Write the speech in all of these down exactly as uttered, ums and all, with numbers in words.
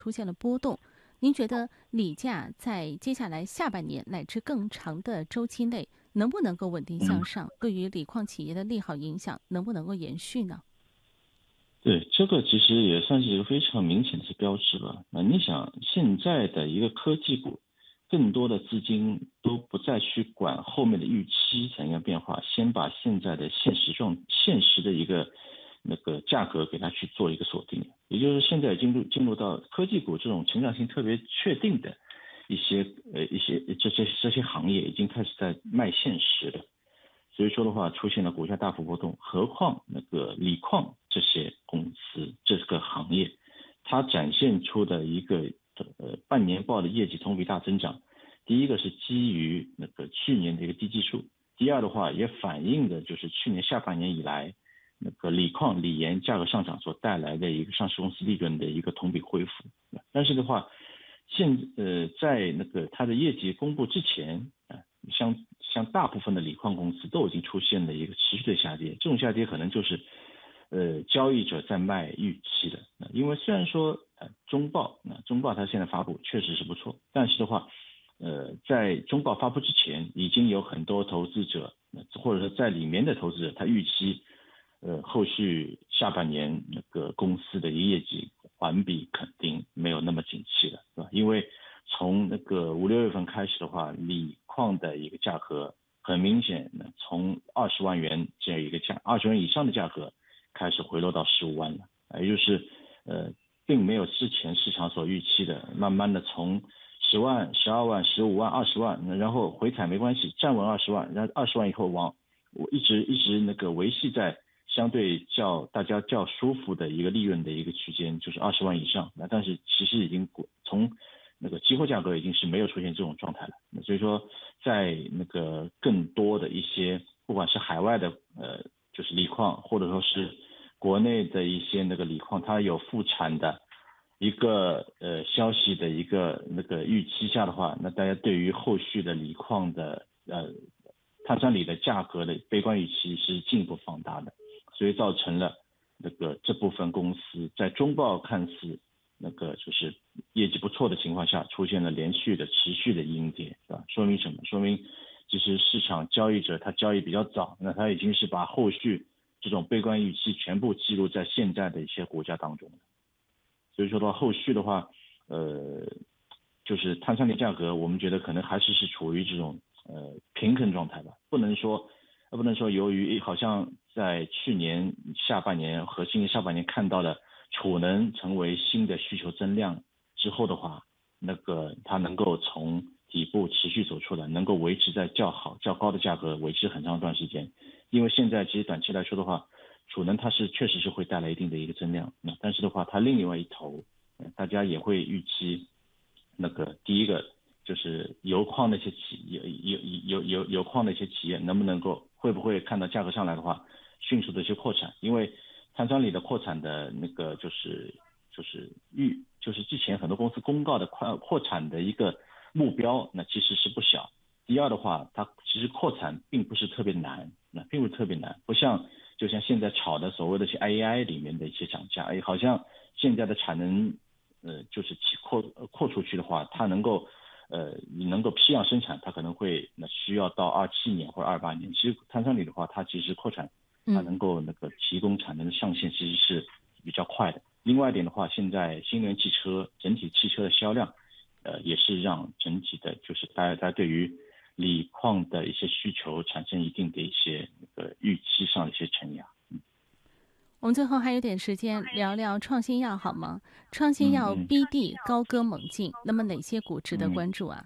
出现了波动。您觉得锂价在接下来下半年乃至更长的周期内，能不能够稳定嗯， 向上？对于锂矿企业的利好影响，能不能够延续呢？ 对，这个其实也算是一个非常明显的是标志了。那你想，现在的一个科技股，更多的资金都不再去管后面的预期怎样变化，先把现在的现实状、现实的一个那个价格给它去做一个锁定。也就是现在进入进入到科技股这种成长性特别确定的一些呃一些这些这些行业，已经开始在卖现实了。所以说的话，出现了股价大幅波动。何况那个锂矿这些公司这个行业，它展现出的一个呃半年报的业绩同比大增长。第一个是基于那个去年的一个低基数，第二的话也反映的就是去年下半年以来那个锂矿锂盐价格上涨所带来的一个上市公司利润的一个同比恢复。但是的话，现呃在那个它的业绩公布之前啊，像像大部分的锂矿公司都已经出现了一个持续的下跌，这种下跌可能就是呃交易者在卖预期的。因为虽然说呃中报那中报它现在发布确实是不错，但是的话呃在中报发布之前，已经有很多投资者或者说在里面的投资者，他预期呃后续下半年那个公司的业绩环比肯定没有那么景气了，是吧？因为从那个五六月份开始的话，锂矿的一个价格很明显的从二十万元这样一个价，二十元以上的价格开始回落到十五万了，也就是呃，并没有之前市场所预期的，慢慢的从十万、十二万、十五万、二十万，然后回踩没关系，站稳二十万，然后二十万以后往我一直一直那个维系在相对较大家较舒服的一个利润的一个区间，就是二十万以上。那但是其实已经从那个期货价格已经是没有出现这种状态了。那所以说，在那个更多的一些，不管是海外的呃，就是锂矿，或者说是国内的一些那个锂矿，它有复产的一个呃消息的一个那个预期下的话，那大家对于后续的锂矿的呃碳酸锂的价格的悲观预期是进一步放大的，所以造成了那个这部分公司在中报看似那个就是业绩不错的情况下，出现了连续的持续的阴跌，是吧？说明什么？说明其实市场交易者他交易比较早，那他已经是把后续这种悲观预期全部记录在现在的一些股价当中了。所以说到后续的话，呃，就是碳酸锂价格，我们觉得可能还是是处于这种呃平衡状态吧，不能说呃不能说由于好像在去年下半年和今年下半年看到了储能成为新的需求增量之后的话，那个它能够从底部持续走出来，能够维持在较好较高的价格维持很长一段时间。因为现在其实短期来说的话，储能它是确实是会带来一定的一个增量，那但是的话，它另外一头，大家也会预期那个第一个就是油矿那些企业，油油油油矿的一些企业能不能够会不会看到价格上来的话，迅速的去扩产，因为碳酸锂的扩产的那个就是就是预就是之前很多公司公告的扩扩产的一个目标，那其实是不小。第二的话，它其实扩产并不是特别难，那并不是特别难，不像就像现在炒的所谓的一些 I E I 里面的一些涨价，哎，好像现在的产能，呃，就是扩扩出去的话，它能够，呃，你能够批量生产，它可能会那需要到二七年或者二八年。其实碳酸锂的话，它其实扩产，它嗯。 能够那个提供产能的上限其实是比较快的。另外一点的话，现在新能源汽车整体汽车的销量，呃，也是让整体的就是大家大家对于锂矿的一些需求产生一定的一些那个预期上的一些承压。 我们最后还有点时间聊聊创新药好吗？创新药嗯嗯 B D 高歌猛进，那么哪些股值得嗯， 关注啊？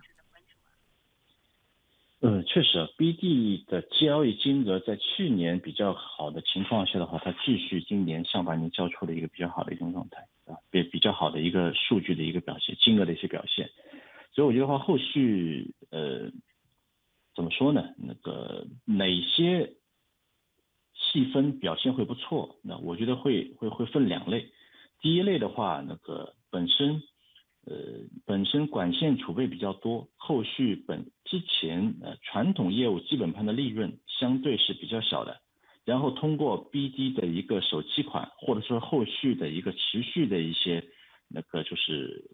呃，确实啊，B D 的交易金额在去年比较好的情况下的话，它继续今年上半年交出了一个比较好的一种状态啊，比比较好的一个数据的一个表现，金额的一些表现。所以我觉得话，后续呃怎么说呢？那个哪些细分表现会不错？那我觉得会会会分两类。第一类的话，那个本身呃本身管线储备比较多，后续本之前呃传统业务基本盘的利润相对是比较小的，然后通过 B D 的一个首期款，或者说后续的一个持续的一些那个就是